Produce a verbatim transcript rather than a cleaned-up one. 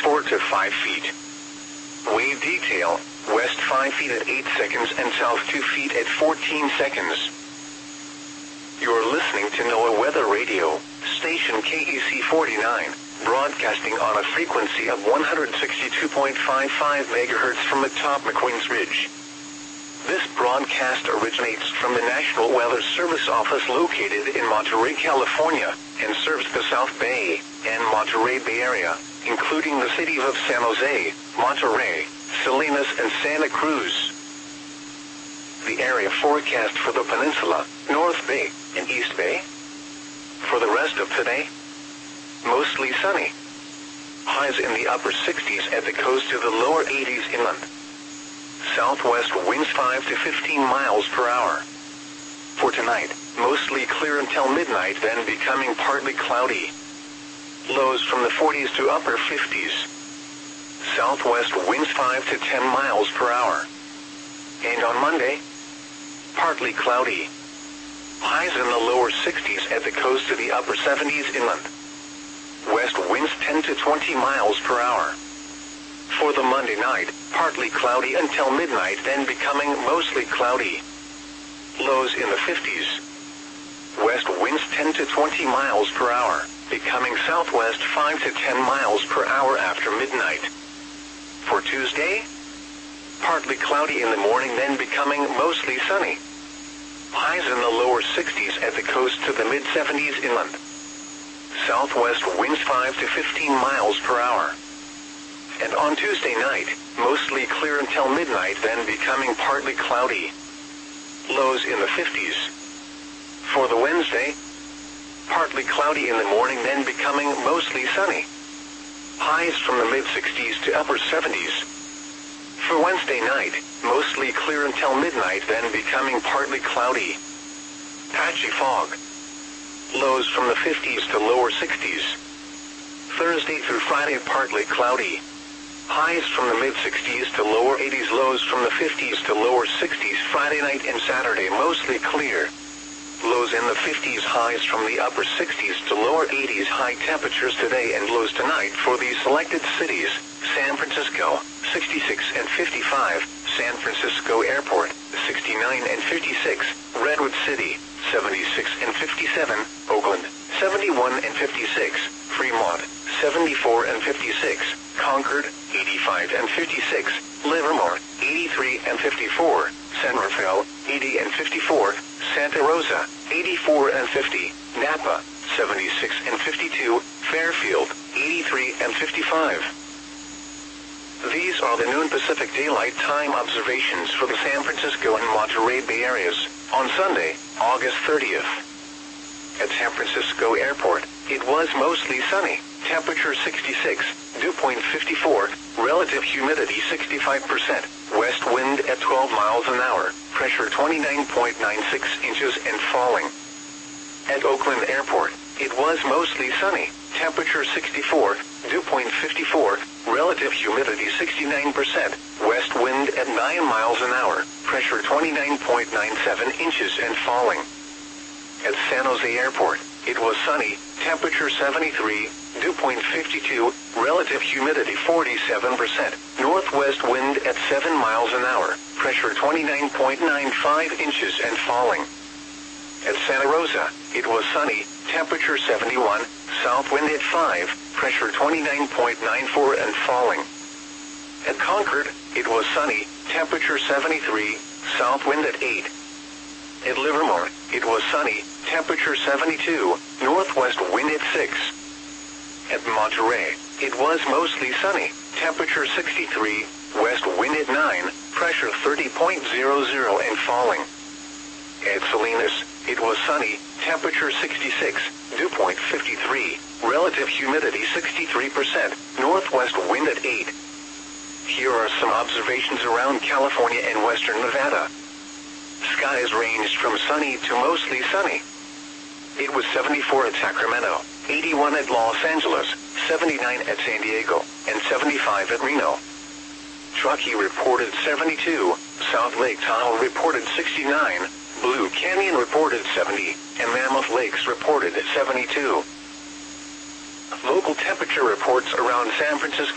four to five feet. Wave detail, west five feet at eight seconds and south two feet at fourteen seconds. You're listening to NOAA Weather Radio, station K E C forty-nine, broadcasting on a frequency of one hundred sixty-two point five five megahertz from atop McQueen's Ridge. This broadcast originates from the National Weather Service office located in Monterey, California, and serves the South Bay and Monterey Bay Area, including the cities of San Jose, Monterey, Salinas, and Santa Cruz. The area forecast for the peninsula, North Bay, and East Bay. For the rest of today, mostly sunny. Highs in the upper sixties at the coast to the lower eighties inland. Southwest winds five to fifteen miles per hour. For tonight, mostly clear until midnight, then becoming partly cloudy. Lows from the forties to upper fifties. Southwest winds five to ten miles per hour. And on Monday, partly cloudy. Highs in the lower sixties at the coast to the upper seventies inland. West winds ten to twenty miles per hour. For the Monday night, partly cloudy until midnight, then becoming mostly cloudy. Lows in the fifties. West winds ten to twenty miles per hour, becoming southwest five to ten miles per hour after midnight. For Tuesday, partly cloudy in the morning, then becoming mostly sunny. Highs in the lower sixties at the coast to the mid seventies inland. Southwest winds five to fifteen miles per hour. And on Tuesday night, mostly clear until midnight, then becoming partly cloudy. Lows in the fifties. For the Wednesday, partly cloudy in the morning, then becoming mostly sunny. Highs from the mid sixties to upper seventies. For Wednesday night, mostly clear until midnight, then becoming partly cloudy. Patchy fog. Lows from the fifties to lower sixties. Thursday through Friday, partly cloudy. Highs from the mid sixties to lower eighties, lows from the fifties to lower sixties. Friday night and Saturday, mostly clear. Lows in the fifties, highs from the upper sixties to lower eighties. High temperatures today and lows tonight for these selected cities: San Francisco, sixty-six and fifty-five, San Francisco Airport, sixty-nine and fifty-six, Redwood City, seventy-six and fifty-seven, Oakland, seventy-one and fifty-six, Fremont, seventy-four and fifty-six, Concord, eighty-five and fifty-six, Livermore, eighty-three and fifty-four, San Rafael, eighty and fifty-four, Santa Rosa, eighty-four and fifty, Napa, seventy-six and fifty-two, Fairfield, eighty-three and fifty-five. These are the noon Pacific Daylight Time observations for the San Francisco and Monterey Bay areas on Sunday, August thirtieth. At San Francisco Airport, it was mostly sunny, temperature sixty-six, dew point fifty-four, relative humidity sixty-five percent, west wind at twelve miles an hour, pressure twenty-nine point nine six inches and falling. At Oakland Airport, it was mostly sunny, temperature sixty-four, dew point fifty-four, relative humidity sixty-nine percent, west wind at nine miles an hour, pressure twenty-nine point nine seven inches and falling. At San Jose Airport, it was sunny, temperature seventy-three, dew point fifty-two, relative humidity forty-seven percent, northwest wind at seven miles an hour, pressure twenty-nine point nine five inches and falling. At Santa Rosa, it was sunny, temperature seventy-one, south wind at five, pressure twenty-nine point nine four and falling. At Concord, it was sunny, temperature seventy-three, south wind at eight. At Livermore, it was sunny, temperature seventy-two, northwest wind at six. At Monterey, it was mostly sunny, temperature sixty-three, west wind at nine, pressure thirty point zero zero and falling. At Salinas, it was sunny, temperature sixty-six, dew point fifty-three, relative humidity sixty-three percent, northwest wind at eight. Here are some observations around California and western Nevada. Skies ranged from sunny to mostly sunny. It was seventy-four at Sacramento, eighty-one at Los Angeles, seventy-nine at San Diego, and seventy-five at Reno. Truckee reported seventy-two, South Lake Tahoe reported sixty-nine, Blue Canyon reported seventy, and Mammoth Lakes reported seventy-two. Local temperature reports around San Francisco